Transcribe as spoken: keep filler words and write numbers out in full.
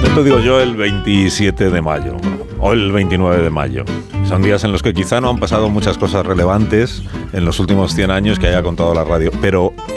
te digo yo el veintisiete de mayo o el veintinueve de mayo. Son días en los que quizá no han pasado muchas cosas relevantes en los últimos cien años que haya contado la radio, pero